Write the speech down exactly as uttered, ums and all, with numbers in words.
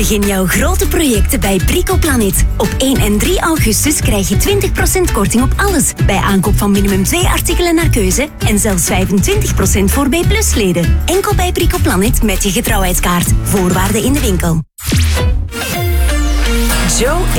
Begin jouw grote projecten bij Bricoplanet. Op één en drie augustus krijg je twintig procent korting op alles. Bij aankoop van minimum twee artikelen naar keuze. En zelfs vijfentwintig procent voor B plus leden. Enkel bij Bricoplanet met je getrouwheidskaart. Voorwaarden in de winkel. Joe